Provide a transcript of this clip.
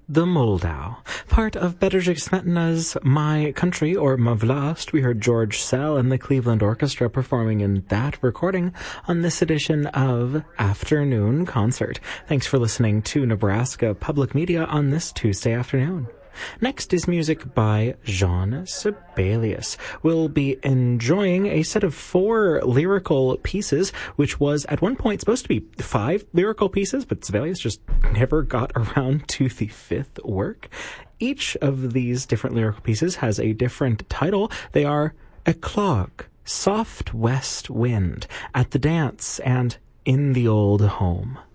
The Moldau. Part of Bedřich Smetana's My Country or Ma Vlast, we heard George Sell and the Cleveland Orchestra performing in that recording on this edition of Afternoon Concert. Thanks for listening to Nebraska Public Media on this Tuesday afternoon. Next is music by Jean Sibelius. We'll be enjoying a set of 4 lyrical pieces, which was at one point supposed to be 5 lyrical pieces, but Sibelius just never got around to the 5th work. Each of these different lyrical pieces has a different title. They are Eclogue, Soft West Wind, At the Dance, and In the Old Home.